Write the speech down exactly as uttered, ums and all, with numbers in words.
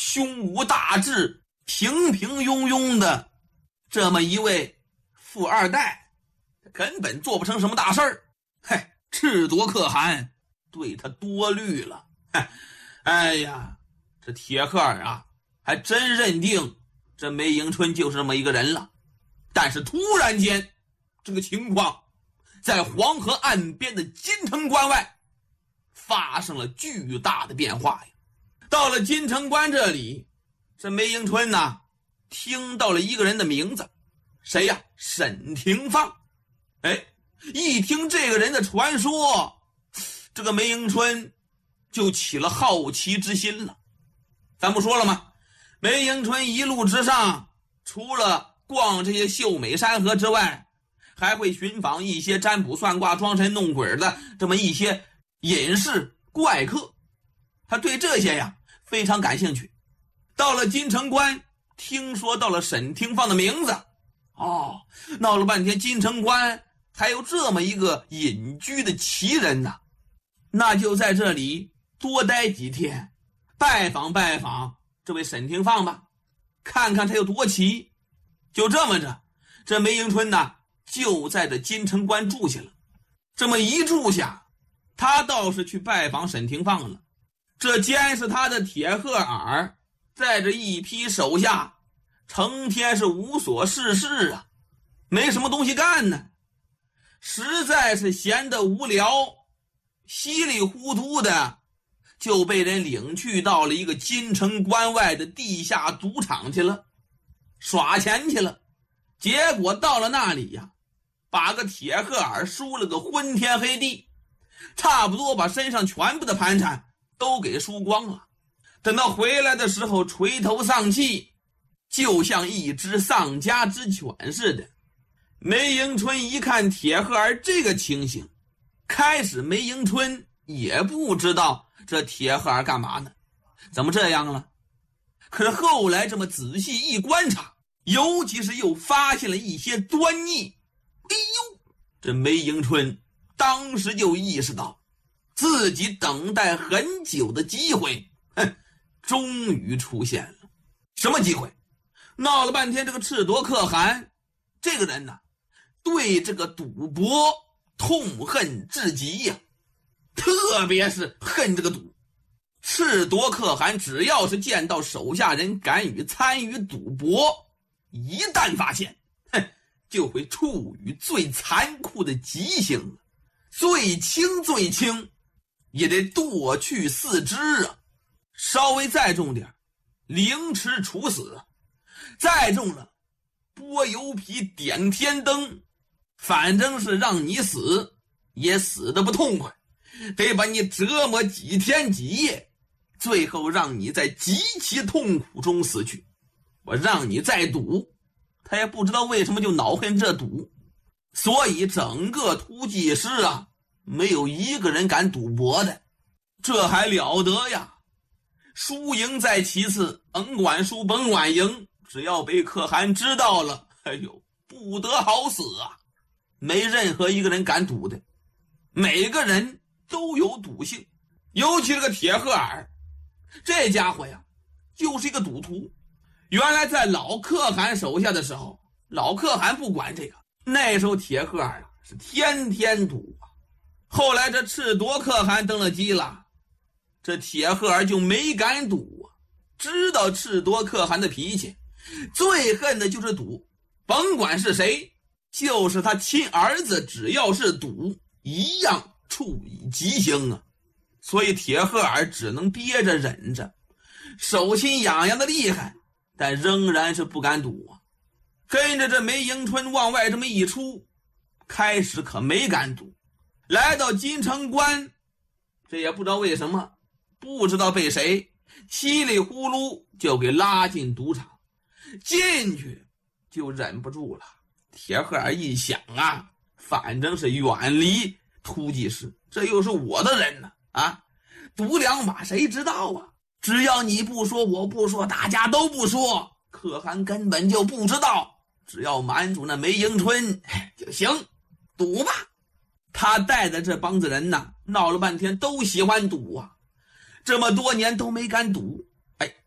胸无大志、平平庸庸的这么一位富二代，根本做不成什么大事儿。嘿，赤夺可汗对他多虑了。哎呀，这铁赫尔啊，还真认定这梅迎春就是这么一个人了。但是突然间，这个情况在黄河岸边的金城关外发生了巨大的变化呀。到了金城关这里，这梅迎春呢，听到了一个人的名字，谁呀？沈廷芳。哎，一听这个人的传说，这个梅迎春就起了好奇之心了。咱不说了吗？梅迎春一路之上，除了逛这些秀美山河之外，还会寻访一些占卜算卦装神弄鬼的这么一些隐士怪客，他对这些呀非常感兴趣。到了金城关，听说到了沈廷芳的名字，哦，闹了半天金城关还有这么一个隐居的奇人呢，那就在这里多待几天，拜访拜访这位沈廷芳吧，看看他有多奇。就这么着，这梅迎春呢就在这金城关住下了。这么一住下，他倒是去拜访沈廷芳了。这监视他的铁赫尔带着一批手下，成天是无所事事啊，没什么东西干呢，实在是闲得无聊，稀里糊涂的就被人领去到了一个金城关外的地下赌场去了，耍钱去了。结果到了那里呀，把个铁赫尔输了个昏天黑地，差不多把身上全部的盘缠都给输光了。等到回来的时候，垂头丧气，就像一只丧家之犬似的。梅迎春一看铁赫尔这个情形，开始梅迎春也不知道这铁赫尔干嘛呢，怎么这样了？可是后来这么仔细一观察，尤其是又发现了一些端倪。哎呦，这梅迎春当时就意识到自己等待很久的机会，哼，终于出现了。什么机会？闹了半天，这个赤夺可汗这个人呢，对这个赌博痛恨至极呀，特别是恨这个赌。赤夺可汗只要是见到手下人敢于参与赌博，一旦发现，哼，就会处于最残酷的极刑，最轻最轻也得剁去四肢啊，稍微再重点凌迟处死，再重了剥油皮点天灯，反正是让你死也死得不痛快，得把你折磨几天几夜，最后让你在极其痛苦中死去。我让你再赌，他也不知道为什么就恼恨这赌，所以整个突骑师啊，没有一个人敢赌博的。这还了得呀，输赢在其次，甭管输甭管赢，只要被可汗知道了，哎呦，不得好死啊！没任何一个人敢赌的，每个人都有赌性。尤其这个铁赫尔，这家伙呀就是一个赌徒。原来在老可汗手下的时候，老可汗不管这个，那时候铁赫尔啊是天天赌啊。后来这赤夺可汗登了基了，这铁赫尔就没敢赌啊，知道赤夺可汗的脾气，最恨的就是赌，甭管是谁，就是他亲儿子，只要是赌，一样处以极刑啊。所以铁赫尔只能憋着忍着，手心痒痒的厉害，但仍然是不敢赌啊。跟着这梅迎春往外这么一出，开始可没敢赌。来到金城关，这也不知道为什么，不知道被谁稀里呼噜就给拉进赌场，进去就忍不住了。铁赫尔一想啊，反正是远离突骑师，这又是我的人呢啊，赌两把谁知道啊？只要你不说我不说，大家都不说，可汗根本就不知道，只要瞒住那梅迎春就行，赌吧。他带的这帮子人呢，闹了半天都喜欢赌啊，这么多年都没敢赌，哎，